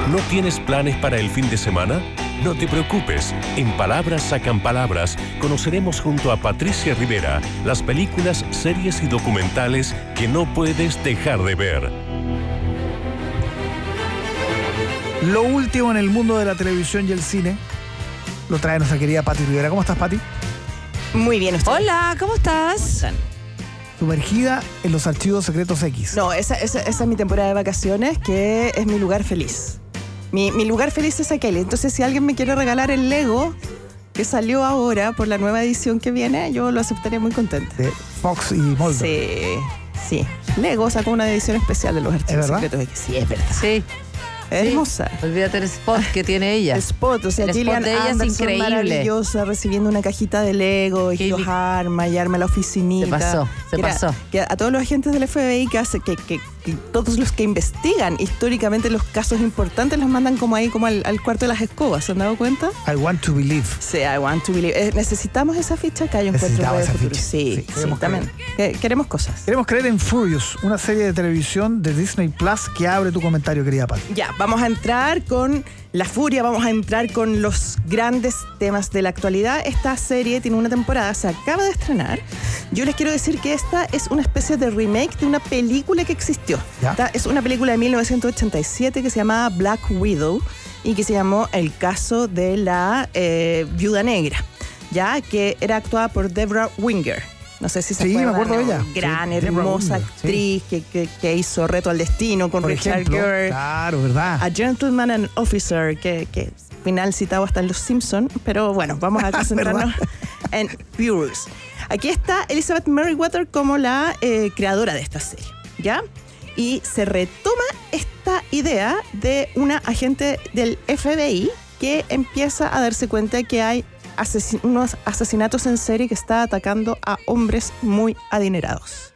¿No tienes planes para el fin de semana? No te preocupes, en Palabras Sacan Palabras conoceremos junto a Patricia Rivera las películas, series y documentales que no puedes dejar de ver. Lo último en el mundo de la televisión y el cine lo trae nuestra querida Pati Rivera. ¿Cómo estás, Pati? Muy bien, ¿usted? Hola, ¿cómo estás? Sumergida en los archivos secretos X. No, esa es mi temporada de vacaciones, que es mi lugar feliz. Mi lugar feliz es aquel. Entonces, si alguien me quiere regalar el Lego que salió ahora por la nueva edición que viene, yo lo aceptaría muy contenta. De Fox y Mulder. Sí. Lego sacó una edición especial de los archivos secretos X. Sí, es verdad. Sí. Hermosa. Olvídate el spot que tiene ella. El spot, o sea, el Gillian spot de ella Anderson, es increíble. Maravillosa, recibiendo una cajita de Lego y los arma y arma la oficinita. Se pasó. Que a todos los agentes del FBI que todos los que investigan históricamente los casos importantes los mandan como ahí, como al cuarto de las escobas, ¿se han dado cuenta? I want to believe. Sí, I want to believe. Necesitamos esa ficha acá, yo encuentro esa futuro. ficha. Sí, también. Queremos cosas. Queremos creer en Furious, una serie de televisión de Disney Plus que abre tu comentario, querida Pati. Ya, vamos a entrar con la furia, vamos a entrar con los grandes temas de la actualidad. Esta serie tiene una temporada, se acaba de estrenar. Yo les quiero decir que esta es una especie de remake de una película que existió. Esta es una película de 1987 que se llamaba Black Widow y que se llamó El caso de la Viuda Negra, ya que era actuada por Debra Winger. No sé si se acuerdan. Sí, me acuerdo de ella. Gran, hermosa actriz que hizo Reto al Destino con Richard Gere. Claro, ¿verdad? A Gentleman and Officer, que final citado hasta en Los Simpsons. Pero bueno, vamos a concentrarnos en Furious. Aquí está Elizabeth Merriweather como la creadora de esta serie, ¿ya? Y se retoma esta idea de una agente del FBI que empieza a darse cuenta de que hay unos asesinatos en serie que está atacando a hombres muy adinerados.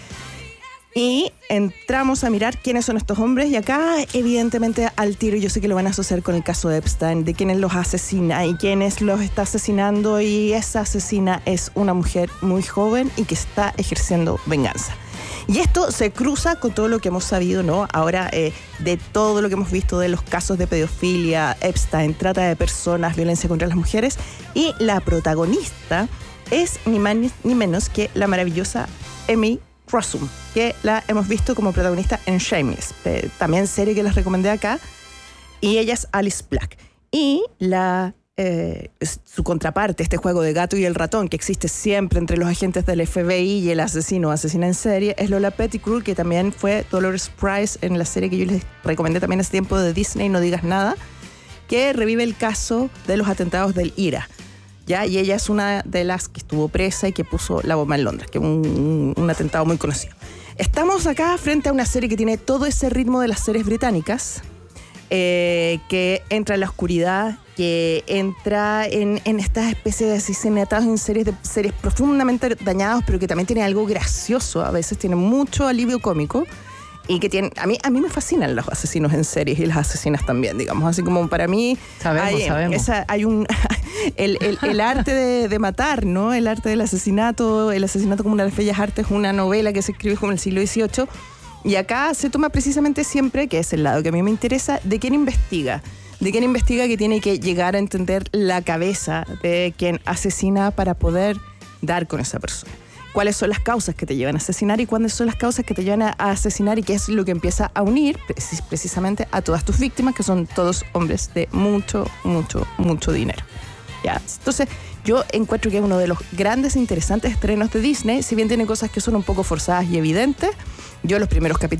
Y entramos a mirar quiénes son estos hombres y acá evidentemente al tiro yo sé que lo van a asociar con el caso de Epstein, de quiénes los asesina y quiénes los está asesinando, y esa asesina es una mujer muy joven y que está ejerciendo venganza. Y esto se cruza con todo lo que hemos sabido, ¿no? Ahora, de todo lo que hemos visto de los casos de pedofilia, Epstein, trata de personas, violencia contra las mujeres. Y la protagonista es ni más ni menos que la maravillosa Emmy Rossum, que la hemos visto como protagonista en Shameless, también serie que les recomendé acá. Y ella es Alice Black. Y su contraparte, este juego de gato y el ratón que existe siempre entre los agentes del FBI y el asesino o asesina en serie, es Lola Pettigrew, que también fue Dolores Price en la serie que yo les recomendé también hace tiempo de Disney, No Digas Nada, que revive el caso de los atentados del IRA, ¿ya? Y ella es una de las que estuvo presa y que puso la bomba en Londres, que es un atentado muy conocido. Estamos acá frente a una serie que tiene todo ese ritmo de las series británicas, que entra en la oscuridad, que entra en esta especie de asesinatos en series profundamente dañados, pero que también tiene algo gracioso, a veces tiene mucho alivio cómico, y que tiene, a mí me fascinan los asesinos en series y las asesinas también, digamos, así como para mí sabemos. Hay el arte de matar, ¿no? El arte del asesinato, el asesinato como una de las bellas artes, una novela que se escribe como en el siglo XVIII. Y acá se toma precisamente siempre, que es el lado que a mí me interesa, de quién investiga. De quién investiga, que tiene que llegar a entender la cabeza de quien asesina para poder dar con esa persona. Cuáles son las causas que te llevan a asesinar y cuáles son las causas que te llevan a asesinar, y qué es lo que empieza a unir precisamente a todas tus víctimas, que son todos hombres de mucho, mucho, mucho dinero. ¿Ya? Entonces, yo encuentro que es uno de los grandes e interesantes estrenos de Disney, si bien tiene cosas que son un poco forzadas y evidentes. Yo los primeros capítulos